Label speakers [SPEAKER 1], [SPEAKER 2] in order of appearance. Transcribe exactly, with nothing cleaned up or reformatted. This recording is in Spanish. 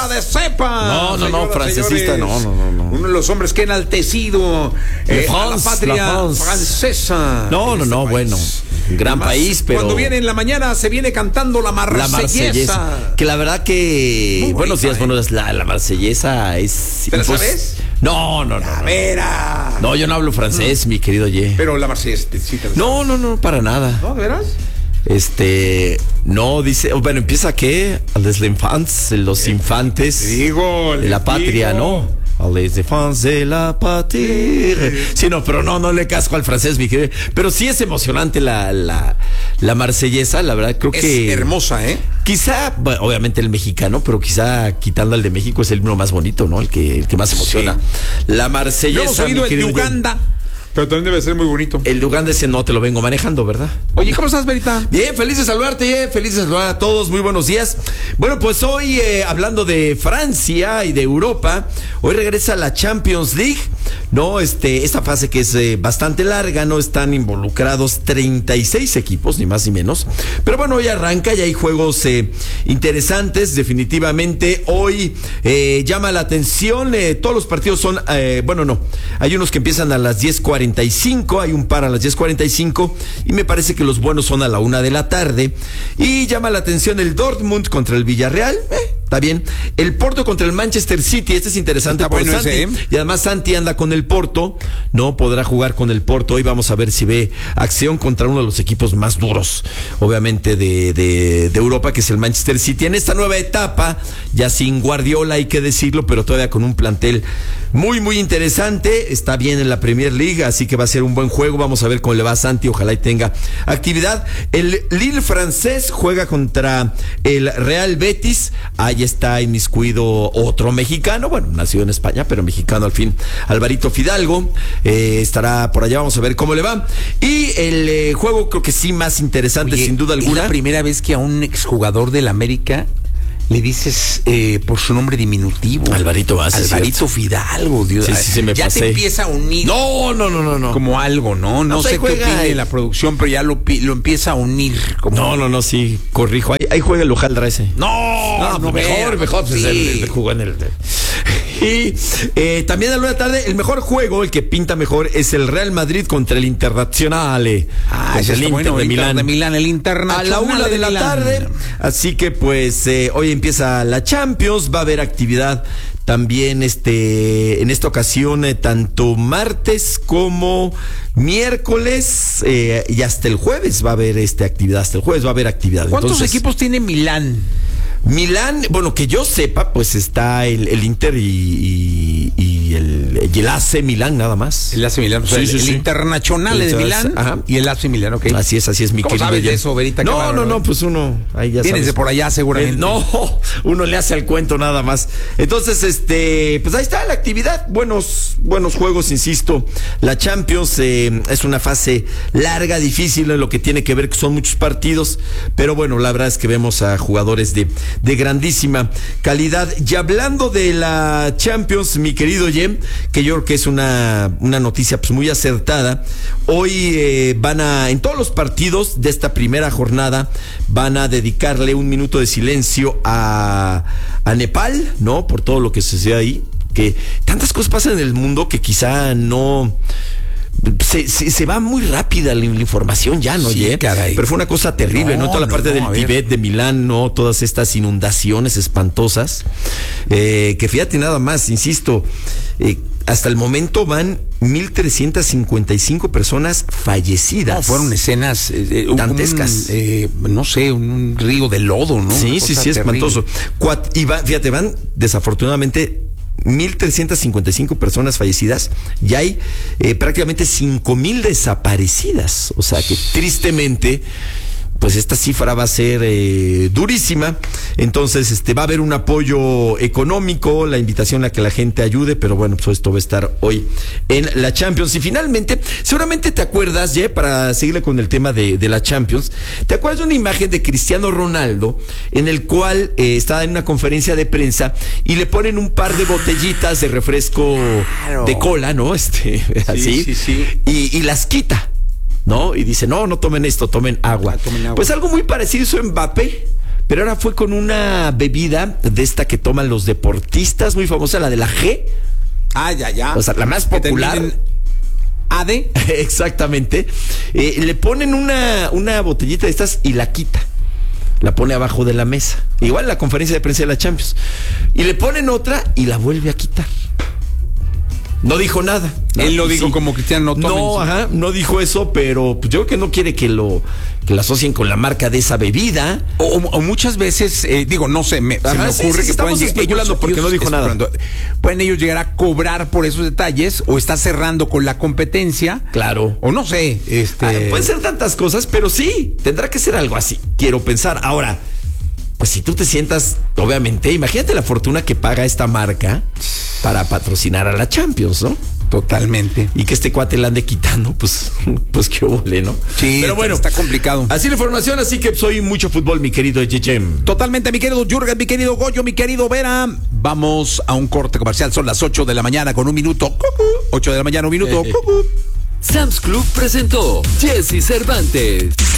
[SPEAKER 1] cabeza de cepa.
[SPEAKER 2] No, no, no,
[SPEAKER 1] Señoras,
[SPEAKER 2] francesista,
[SPEAKER 1] señores,
[SPEAKER 2] no, no, no, no.
[SPEAKER 1] Uno de los hombres que ha enaltecido eh,
[SPEAKER 2] France,
[SPEAKER 1] a la patria
[SPEAKER 2] la France.
[SPEAKER 1] francesa.
[SPEAKER 2] No, no,
[SPEAKER 1] este
[SPEAKER 2] no,
[SPEAKER 1] país.
[SPEAKER 2] bueno, gran
[SPEAKER 1] Además,
[SPEAKER 2] país, pero
[SPEAKER 1] cuando viene en la mañana se viene cantando la marsellesa.
[SPEAKER 2] la marsellesa, que la verdad que
[SPEAKER 1] Muy
[SPEAKER 2] buenos
[SPEAKER 1] bonita,
[SPEAKER 2] días,
[SPEAKER 1] ¿eh?
[SPEAKER 2] buenos días, la, la marsellesa es.
[SPEAKER 1] ¿Te la
[SPEAKER 2] pues,
[SPEAKER 1] sabes?
[SPEAKER 2] No, no, no.
[SPEAKER 1] A
[SPEAKER 2] no.
[SPEAKER 1] ver, ah.
[SPEAKER 2] No, yo no hablo francés, mi querido Ye.
[SPEAKER 1] Pero la marsellesa, sí te la
[SPEAKER 2] No, no, no, para nada.
[SPEAKER 1] sabes. ¿No? ¿De veras?
[SPEAKER 2] Este, no, dice, bueno, empieza ¿qué? Les enfants, los infantes
[SPEAKER 1] Te digo,
[SPEAKER 2] de la
[SPEAKER 1] les
[SPEAKER 2] patria,
[SPEAKER 1] digo.
[SPEAKER 2] ¿no? Les enfants de la patria. Sí, no, pero no, no le casco al francés, mi querido. Pero sí es emocionante la, la, la marsellesa, la verdad, creo
[SPEAKER 1] Es
[SPEAKER 2] que.
[SPEAKER 1] hermosa, ¿eh?
[SPEAKER 2] Quizá, bueno, obviamente el mexicano, pero quizá quitando al de México es el himno más bonito, ¿no? El que, el que más emociona. La
[SPEAKER 1] Yo
[SPEAKER 2] marsellesa.
[SPEAKER 1] hemos oído
[SPEAKER 2] mi
[SPEAKER 1] el de
[SPEAKER 2] querido Ye.
[SPEAKER 1] Uganda. Pero también debe ser muy bonito.
[SPEAKER 2] El de Uganda ese no te lo vengo manejando, ¿verdad?
[SPEAKER 1] Oye, ¿cómo estás, Verita?
[SPEAKER 2] Bien, feliz de saludarte, eh, feliz de saludar a todos, muy buenos días. Bueno, pues hoy eh, hablando de Francia y de Europa, hoy regresa la Champions League, ¿no? Este, esta fase que es eh, bastante larga, no están involucrados treinta y seis equipos, ni más ni menos. Pero bueno, hoy arranca y hay juegos eh, interesantes, definitivamente. Hoy eh, llama la atención, eh, todos los partidos son, eh, bueno, no, hay unos que empiezan a las diez cuarenta y cinco, hay un par a las diez cuarenta y cinco y me parece que los buenos son a la una de la tarde. Y llama la atención el Dortmund contra el Villarreal, eh, está bien. El Porto contra el Manchester City, este es interesante.
[SPEAKER 1] Está
[SPEAKER 2] por
[SPEAKER 1] bueno
[SPEAKER 2] Santi,
[SPEAKER 1] ese, ¿eh?
[SPEAKER 2] Y además Santi anda con el Porto, no podrá jugar con el Porto. Hoy vamos a ver si ve acción contra uno de los equipos más duros, obviamente de, de, de Europa, que es el Manchester City. En esta nueva etapa, ya sin Guardiola, hay que decirlo, pero todavía con un plantel muy, muy interesante. Está bien en la Premier League, así que va a ser un buen juego. Vamos a ver cómo le va a Santi, ojalá y tenga actividad. El Lille francés juega contra el Real Betis. Ahí está inmiscuido otro mexicano, bueno, nacido en España, pero mexicano al fin, Alvarito Fidalgo, eh, estará por allá, vamos a ver cómo le va. Y el eh, juego creo que sí más interesante,
[SPEAKER 3] Oye,
[SPEAKER 2] sin duda
[SPEAKER 3] es
[SPEAKER 2] alguna.
[SPEAKER 3] la primera vez que a un exjugador del América le dices eh, por su nombre diminutivo.
[SPEAKER 2] Alvarito Vázquez.
[SPEAKER 3] Alvarito Fidalgo, Dios.
[SPEAKER 2] Sí, sí, sí, me
[SPEAKER 3] ya
[SPEAKER 2] pasé.
[SPEAKER 3] te empieza a unir
[SPEAKER 2] No, no, no, no, no.
[SPEAKER 3] como algo, ¿no? No,
[SPEAKER 2] No,
[SPEAKER 3] sé
[SPEAKER 2] se
[SPEAKER 3] qué
[SPEAKER 2] juega
[SPEAKER 3] opine
[SPEAKER 2] el-
[SPEAKER 3] la producción, pero ya lo, pi- lo empieza a unir. Como...
[SPEAKER 2] No, no, no, sí, corrijo. Ahí, ahí juega el Hojaldra ese.
[SPEAKER 3] No,
[SPEAKER 2] No,
[SPEAKER 3] no,
[SPEAKER 2] pues mejor,
[SPEAKER 3] ver,
[SPEAKER 2] mejor. Pues
[SPEAKER 3] sí.
[SPEAKER 2] el, el jugó en el. Y eh, también a la una de la tarde, el mejor juego, el que pinta mejor, es el Real Madrid contra el Internazionale.
[SPEAKER 3] Ah,
[SPEAKER 2] contra
[SPEAKER 3] ese
[SPEAKER 2] el
[SPEAKER 3] está
[SPEAKER 2] Inter
[SPEAKER 3] bueno,
[SPEAKER 2] de
[SPEAKER 3] Inter
[SPEAKER 2] Milán.
[SPEAKER 3] de Milán, el
[SPEAKER 2] A
[SPEAKER 3] Internacional
[SPEAKER 2] la una de la
[SPEAKER 3] Milán.
[SPEAKER 2] tarde. Así que pues eh, hoy empieza la Champions, va a haber actividad también este en esta ocasión, eh, tanto martes como miércoles, eh, y hasta el jueves va a haber este actividad, hasta el jueves va a haber actividad.
[SPEAKER 3] ¿Cuántos
[SPEAKER 2] Entonces,
[SPEAKER 3] equipos tiene Milán?
[SPEAKER 2] Milán, bueno, que yo sepa, pues está el, el Inter y, y, y el, y el A C Milán nada más.
[SPEAKER 3] El A C Milán, o sea,
[SPEAKER 2] Sí,
[SPEAKER 3] el,
[SPEAKER 2] sí,
[SPEAKER 3] el
[SPEAKER 2] sí.
[SPEAKER 3] Internacional de
[SPEAKER 2] El-
[SPEAKER 3] Milán,
[SPEAKER 2] ajá.
[SPEAKER 3] y el A C Milán, ok.
[SPEAKER 2] Así es, así es, mi
[SPEAKER 3] ¿Cómo
[SPEAKER 2] querido
[SPEAKER 3] sabes de
[SPEAKER 2] Jen.
[SPEAKER 3] eso, Verita? Qué
[SPEAKER 2] No,
[SPEAKER 3] bárbaro,
[SPEAKER 2] no, no,
[SPEAKER 3] ¿eh?
[SPEAKER 2] pues uno, ahí ya
[SPEAKER 3] Vienes
[SPEAKER 2] sabes.
[SPEAKER 3] de por allá seguramente.
[SPEAKER 2] Eh, no, uno le hace al cuento nada más. Entonces, este, pues ahí está la actividad. Buenos, buenos juegos, insisto. La Champions eh, es una fase larga, difícil en lo que tiene que ver que son muchos partidos, pero bueno, la verdad es que vemos a jugadores de, de grandísima calidad. Y hablando de la Champions, mi querido Jem, que yo creo que es una, una noticia pues muy acertada. Hoy eh, van a, en todos los partidos de esta primera jornada, van a dedicarle un minuto de silencio a, a Nepal, ¿no? Por todo lo que sucede ahí. Que tantas cosas pasan en el mundo que quizá no... Se, se, se va muy rápida la, la información ya, ¿no?
[SPEAKER 3] Sí,
[SPEAKER 2] Oye,
[SPEAKER 3] caray.
[SPEAKER 2] pero fue una cosa terrible, ¿no?
[SPEAKER 3] No,
[SPEAKER 2] Toda la
[SPEAKER 3] no,
[SPEAKER 2] parte
[SPEAKER 3] no,
[SPEAKER 2] del
[SPEAKER 3] a ver.
[SPEAKER 2] Tíbet, de Milán, ¿no? Todas estas inundaciones espantosas, eh, que fíjate nada más, insisto, eh, hasta el momento van mil trescientas cincuenta y cinco personas fallecidas.
[SPEAKER 3] No, fueron escenas eh, un-
[SPEAKER 2] Dantescas.
[SPEAKER 3] eh, no sé, un, un río de lodo, ¿no?
[SPEAKER 2] Sí,
[SPEAKER 3] Una
[SPEAKER 2] sí,
[SPEAKER 3] cosa
[SPEAKER 2] sí, espantoso.
[SPEAKER 3] terrible.
[SPEAKER 2] Cuat- y va, fíjate, van desafortunadamente mil trescientas cincuenta y cinco personas fallecidas y hay eh, prácticamente cinco mil desaparecidas. O sea que tristemente, pues esta cifra va a ser eh, durísima. Entonces, este va a haber un apoyo económico, la invitación a que la gente ayude, pero bueno, pues esto va a estar hoy en la Champions. Y finalmente, seguramente te acuerdas, ya para seguirle con el tema de, de la Champions, ¿te acuerdas de una imagen de Cristiano Ronaldo en el cual eh, estaba en una conferencia de prensa y le ponen un par de botellitas de refresco
[SPEAKER 3] Claro.
[SPEAKER 2] de cola, ¿no? Este, así,
[SPEAKER 3] sí, sí.
[SPEAKER 2] Y, y las quita, ¿no? Y dice, no, no tomen esto, tomen agua.
[SPEAKER 3] Ah, tomen agua.
[SPEAKER 2] Pues algo muy parecido hizo Mbappé, pero ahora fue con una bebida de esta que toman los deportistas, muy famosa, la de la G.
[SPEAKER 3] Ah, ya, ya.
[SPEAKER 2] O sea, la más
[SPEAKER 3] Que
[SPEAKER 2] popular.
[SPEAKER 3] terminen A D.
[SPEAKER 2] Exactamente. Eh, le ponen una, una botellita de estas y la quita. La pone abajo de la mesa. Igual en la conferencia de prensa de la Champions. Y le ponen otra y la vuelve a quitar. No dijo nada.
[SPEAKER 3] Él lo
[SPEAKER 2] pues
[SPEAKER 3] dijo como Cristiano, no tomen.
[SPEAKER 2] No, ajá, no dijo eso, pero pues yo creo que no quiere que lo que la asocien con la marca de esa bebida.
[SPEAKER 3] O, o muchas veces, eh, digo, no sé, me,
[SPEAKER 2] Ajá,
[SPEAKER 3] se me
[SPEAKER 2] sí,
[SPEAKER 3] ocurre
[SPEAKER 2] sí,
[SPEAKER 3] que
[SPEAKER 2] estamos
[SPEAKER 3] pueden
[SPEAKER 2] especulando porque no dijo nada.
[SPEAKER 3] Pueden ellos llegar a cobrar por esos detalles o está cerrando con la competencia.
[SPEAKER 2] Claro.
[SPEAKER 3] O no sé, este.
[SPEAKER 2] Ah, pueden ser tantas cosas, pero sí, tendrá que ser algo así. Quiero pensar. Ahora, pues si tú te sientas, obviamente, imagínate la fortuna que paga esta marca para patrocinar a la Champions, ¿no?
[SPEAKER 3] Totalmente.
[SPEAKER 2] Y que este cuate la ande quitando, pues, pues qué ole, ¿no?
[SPEAKER 3] Sí,
[SPEAKER 2] pero bueno,
[SPEAKER 3] está complicado.
[SPEAKER 2] Así la información, así que soy mucho fútbol, mi querido Yechem.
[SPEAKER 3] Totalmente, mi querido Jürgen, mi querido Goyo, mi querido Vera. Vamos a un corte comercial, son las ocho de la mañana con un minuto. Cucú. ocho de la mañana, un minuto. Cucú.
[SPEAKER 4] Sam's Club presentó Jesse Cervantes.